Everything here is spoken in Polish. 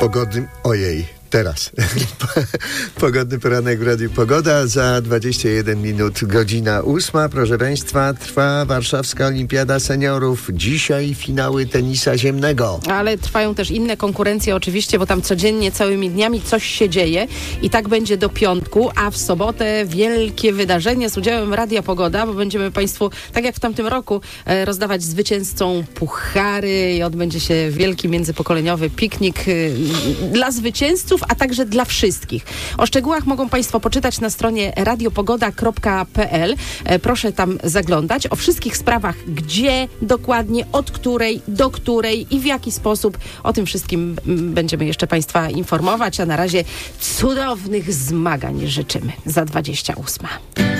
Pogodny, teraz. Pogodny poranek w Radiu Pogoda. Za 21 minut godzina 8. Proszę Państwa, trwa Warszawska Olimpiada Seniorów. Dzisiaj finały tenisa ziemnego. Ale trwają też inne konkurencje oczywiście, bo tam codziennie, całymi dniami coś się dzieje i tak będzie do piątku, a w sobotę wielkie wydarzenie z udziałem Radia Pogoda, bo będziemy Państwu, tak jak w tamtym roku, rozdawać zwycięzcom puchary i odbędzie się wielki międzypokoleniowy piknik dla zwycięzców, a także dla wszystkich. O szczegółach mogą Państwo poczytać na stronie radiopogoda.pl. Proszę tam zaglądać. O wszystkich sprawach, gdzie dokładnie, od której, do której i w jaki sposób. O tym wszystkim będziemy jeszcze Państwa informować, a na razie cudownych zmagań życzymy za 28.